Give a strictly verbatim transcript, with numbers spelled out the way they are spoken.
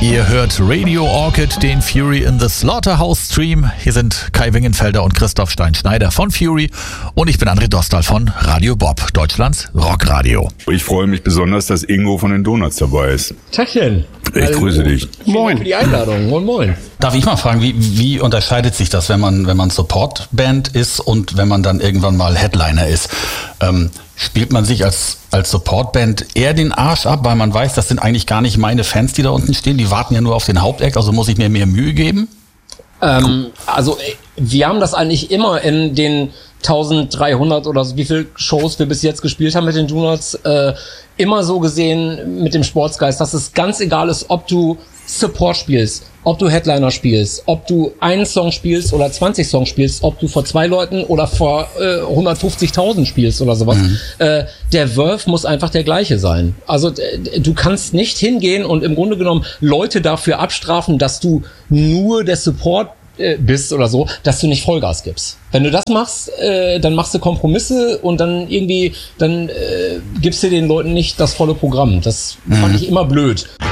Ihr hört Radio Orchid, den Fury in the Slaughterhouse Stream. Hier sind Kai Wingenfelder und Christoph Stein-Schneider von Fury und ich bin André Dostal von Radio Bob, Deutschlands Rockradio. Ich freue mich besonders, dass Ingo von den Donuts dabei ist. Tachchen. Ich also, grüße dich. Moin. Für die Einladung. Moin, moin. Darf ich mal fragen, wie, wie unterscheidet sich das, wenn man, wenn man Supportband ist und wenn man dann irgendwann mal Headliner ist? Ähm, spielt man sich als, als Supportband eher den Arsch ab, weil man weiß, das sind eigentlich gar nicht meine Fans, die da unten stehen, die warten ja nur auf den Hauptact, also muss ich mir mehr Mühe geben? Ähm, also wir haben das eigentlich immer in den dreizehnhundert oder so, wie viele Shows wir bis jetzt gespielt haben mit den Donuts, äh, immer so gesehen mit dem Sportsgeist, dass es ganz egal ist, ob du Support spielst, ob du Headliner spielst, ob du einen Song spielst oder zwanzig Songs spielst, ob du vor zwei Leuten oder vor äh, hundertfünfzigtausend spielst oder sowas. Mhm. Äh, der Wurf muss einfach der gleiche sein. Also äh, du kannst nicht hingehen und im Grunde genommen Leute dafür abstrafen, dass du nur der Support bist oder so, dass du nicht Vollgas gibst. Wenn du das machst, äh, dann machst du Kompromisse und dann irgendwie, dann äh, gibst du den Leuten nicht das volle Programm. Das mhm. fand ich immer blöd.